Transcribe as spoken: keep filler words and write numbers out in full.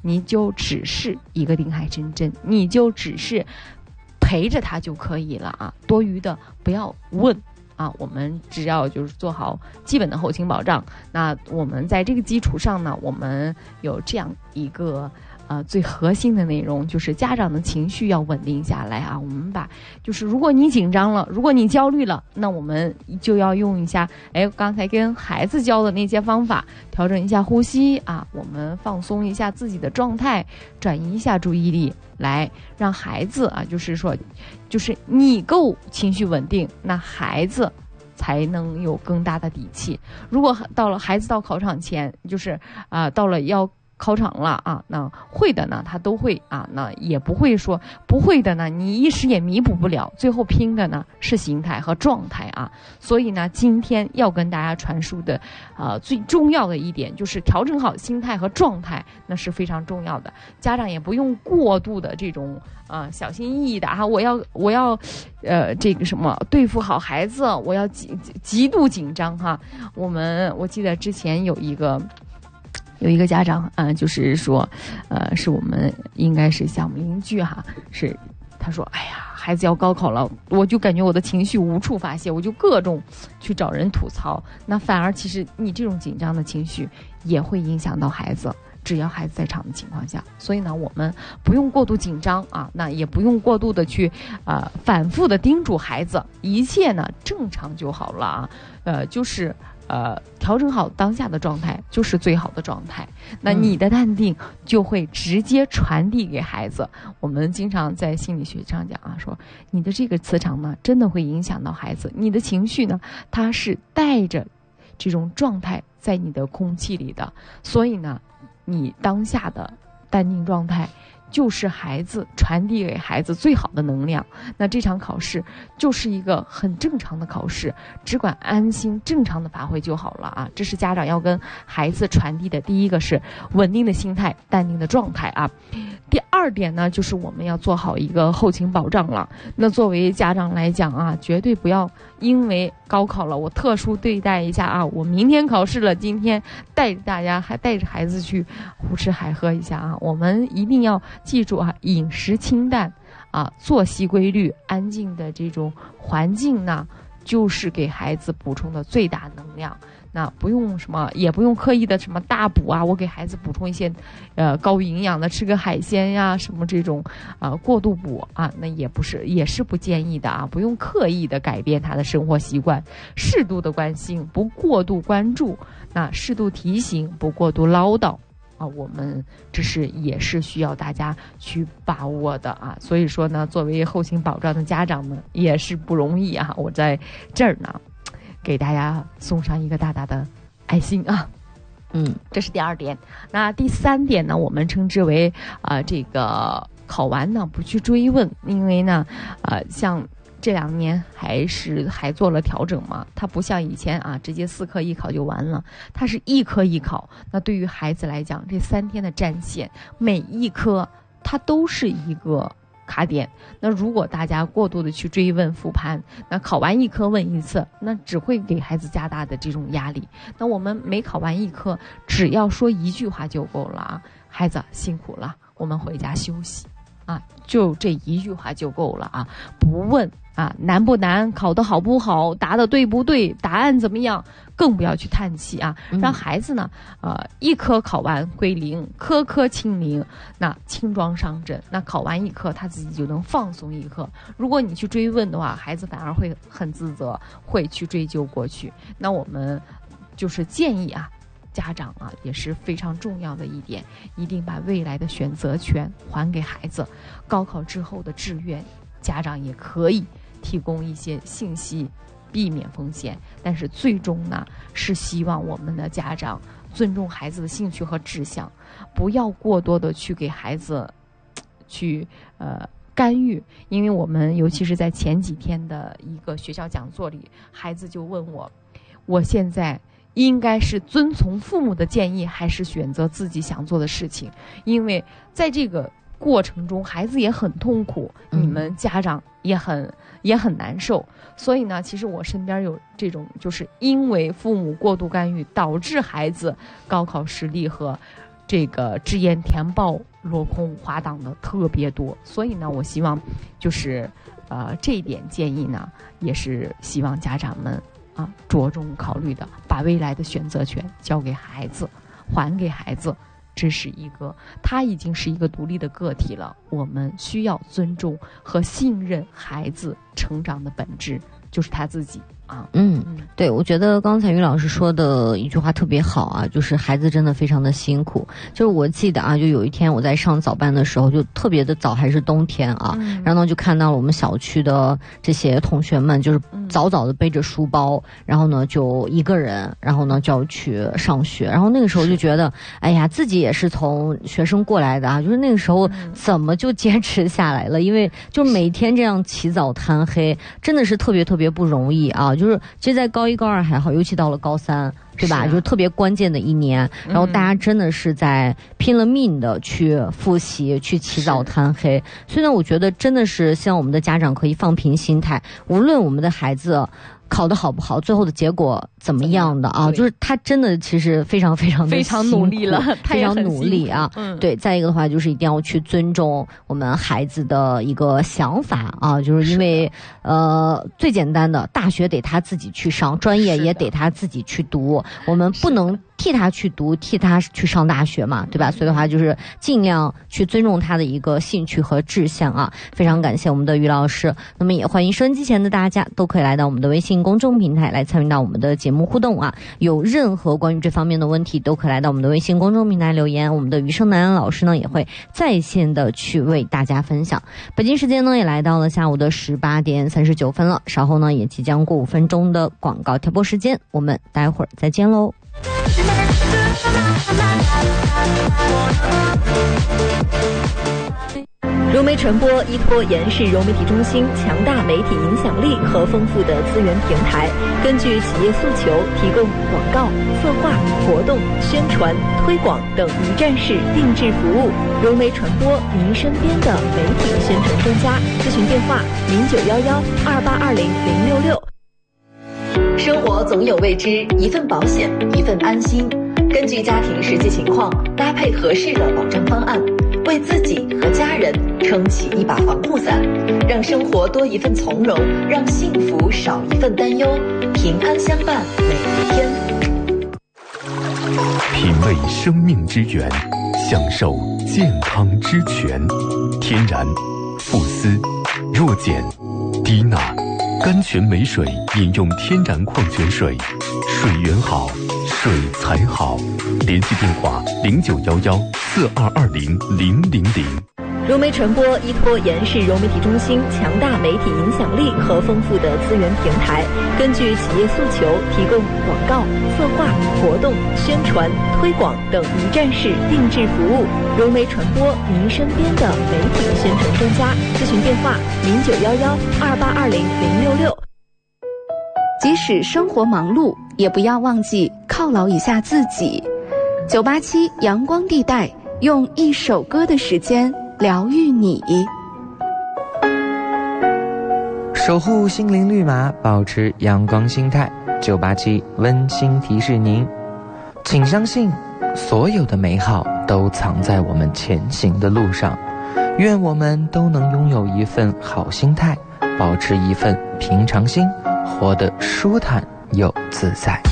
你就只是一个定海神针，你就只是陪着他就可以了啊，多余的不要问啊，我们只要就是做好基本的后勤保障。那我们在这个基础上呢，我们有这样一个呃最核心的内容，就是家长的情绪要稳定下来啊。我们把就是如果你紧张了，如果你焦虑了，那我们就要用一下哎刚才跟孩子教的那些方法，调整一下呼吸啊，我们放松一下自己的状态，转移一下注意力，来让孩子啊，就是说就是你够情绪稳定，那孩子才能有更大的底气。如果到了孩子到考场前，就是啊、呃，到了要考场了啊，那会的呢他都会啊，那也不会说不会的呢，你一时也弥补不了，最后拼的呢是心态和状态啊。所以呢，今天要跟大家传输的呃最重要的一点就是调整好心态和状态，那是非常重要的。家长也不用过度的这种啊、呃、小心翼翼的啊，我要我要呃这个什么对付好孩子，我要极极度紧张哈。我们我记得之前有一个。有一个家长，嗯、呃，就是说，呃，是我们应该是项目邻居哈，是他说，哎呀，孩子要高考了，我就感觉我的情绪无处发泄，我就各种去找人吐槽，那反而其实你这种紧张的情绪也会影响到孩子。只要孩子在场的情况下，所以呢，我们不用过度紧张啊，那也不用过度的去呃反复的叮嘱孩子，一切呢正常就好了啊，呃，就是呃调整好当下的状态就是最好的状态。那你的淡定就会直接传递给孩子。嗯、我们经常在心理学上讲啊，说你的这个磁场呢，真的会影响到孩子，你的情绪呢，它是带着这种状态在你的空气里的，所以呢。你当下的淡定状态就是孩子传递给孩子最好的能量。那这场考试就是一个很正常的考试，只管安心正常的发挥就好了啊。这是家长要跟孩子传递的第一个是稳定的心态，淡定的状态啊。第二点呢，就是我们要做好一个后勤保障了。那作为家长来讲啊，绝对不要因为高考了，我特殊对待一下啊，我明天考试了，今天带着大家还带着孩子去胡吃海喝一下啊。我们一定要记住啊，饮食清淡啊，作息规律，安静的这种环境呢，就是给孩子补充的最大能量。那不用什么，也不用刻意的什么大补啊，我给孩子补充一些，呃，高营养的，吃个海鲜呀，什么这种啊、呃、过度补啊，那也不是，也是不建议的啊。不用刻意的改变他的生活习惯，适度的关心，不过度关注，那适度提醒，不过度唠叨。啊，我们这是也是需要大家去把握的啊，所以说呢，作为后勤保障的家长们也是不容易啊。我在这儿呢，给大家送上一个大大的爱心啊。嗯，这是第二点。那第三点呢，我们称之为啊、呃，这个考完呢不去追问，因为呢，呃，像。这两年还是还做了调整嘛，它不像以前啊，直接四科一考就完了，它是一科一考。那对于孩子来讲，这三天的战线，每一科它都是一个卡点。那如果大家过度的去追问复盘，那考完一科问一次，那只会给孩子加大的这种压力。那我们每考完一科，只要说一句话就够了啊，孩子辛苦了，我们回家休息。啊，就这一句话就够了啊！不问啊难不难，考得好不好，答得对不对，答案怎么样，更不要去叹气啊！让孩子呢，呃，一科考完归零，科科清零，那轻装上阵。那考完一科，他自己就能放松一科。如果你去追问的话，孩子反而会很自责，会去追究过去。那我们就是建议啊。家长啊也是非常重要的一点，一定把未来的选择权还给孩子。高考之后的志愿，家长也可以提供一些信息，避免风险。但是最终呢，是希望我们的家长尊重孩子的兴趣和志向，不要过多的去给孩子去呃干预。因为我们尤其是在前几天的一个学校讲座里，孩子就问我，我现在应该是遵从父母的建议，还是选择自己想做的事情？因为在这个过程中，孩子也很痛苦，你们家长也很也很难受。所以呢，其实我身边有这种，就是因为父母过度干预，导致孩子高考失利和这个只言填报落空滑档的特别多，所以呢，我希望就是呃这一点建议呢，也是希望家长们啊着重考虑的，把未来的选择权交给孩子，还给孩子。这是一个，他已经是一个独立的个体了，我们需要尊重和信任孩子成长的本质，就是他自己啊。 嗯，对，我觉得刚才于老师说的一句话特别好啊，就是孩子真的非常的辛苦。就是我记得啊，就有一天我在上早班的时候，就特别的早，还是冬天啊，嗯、然后呢就看到了我们小区的这些同学们，就是早早的背着书包，然后呢就一个人，然后呢就要去上学。然后那个时候就觉得，哎呀，自己也是从学生过来的啊，就是那个时候怎么就坚持下来了？因为就每天这样起早贪黑，真的是特别特别不容易啊。就是其实在高一高二还好，尤其到了高三，对吧？就是特别关键的一年，然后大家真的是在拼了命的去复习，去起早贪黑。所以呢，我觉得真的是希望我们的家长可以放平心态，无论我们的孩子考得好不好，最后的结果怎么样的啊？就是他真的其实非常非常的非常努力了， 非常努力啊。嗯，对。再一个的话，就是一定要去尊重我们孩子的一个想法啊，就是因为呃最简单的，大学得他自己去上，专业也得他自己去读，我们不能替他去读，替他去上大学嘛，对吧？所以的话，就是尽量去尊重他的一个兴趣和志向啊。非常感谢我们的于老师，那么也欢迎收音机前的大家都可以来到我们的微信公众平台来参与到我们的节目互动啊。有任何关于这方面的问题，都可以来到我们的微信公众平台留言，我们的余生南老师呢也会在线的去为大家分享。北京时间呢也来到了下午的十八点三十九分了，稍后呢也即将过五分钟的广告调播时间，我们待会儿再见喽。 融媒传播依托延世融媒体中心强大媒体影响力和丰富的资源平台，根据企业诉求提供广告、策划、活动、宣传、推广等一站式定制服务。融媒传播，您身边的媒体宣传专家。咨询电话：零九幺幺二八二零零六六。生活总有未知，一份保险，一份安心。根据家庭实际情况，搭配合适的保障方案，为自己和家人撑起一把防护伞，让生活多一份从容，让幸福少一份担忧，平安相伴每一天。 品味生命之源，享受健康之泉。天然、富斯、弱碱、低钠、甘泉美水，饮用天然矿泉水，水源好，水才好。联系电话：零九幺幺四二二零零零零。 融媒传播依托延世融媒体中心强大媒体影响力和丰富的资源平台，根据企业诉求提供广告、策划、活动、宣传、推广等一站式定制服务。融媒传播，您身边的媒体宣传专家。咨询电话：零九幺幺二八二零零六六。 即使生活忙碌，也不要忘记犒劳一下自己。九八七阳光地带，用一首歌的时间疗愈你， 守护心灵绿码，保持阳光心态。九八七温馨提示您，请相信，所有的美好都藏在我们前行的路上。愿我们都能拥有一份好心态，保持一份平常心，活得舒坦又自在。